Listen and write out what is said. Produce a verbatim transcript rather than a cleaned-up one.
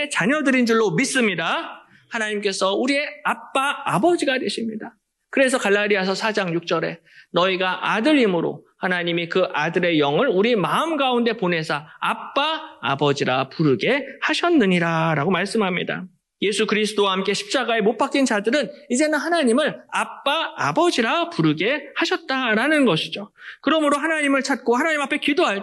하나님의 자녀들인 줄로 믿습니다. 하나님께서 우리의 아빠, 아버지가 되십니다. 그래서 갈라디아서 사 장 육 절에 너희가 아들임으로 하나님이 그 아들의 영을 우리 마음 가운데 보내사 아빠, 아버지라 부르게 하셨느니라 라고 말씀합니다. 예수 그리스도와 함께 십자가에 못 박힌 자들은 이제는 하나님을 아빠, 아버지라 부르게 하셨다라는 것이죠. 그러므로 하나님을 찾고 하나님 앞에 기도할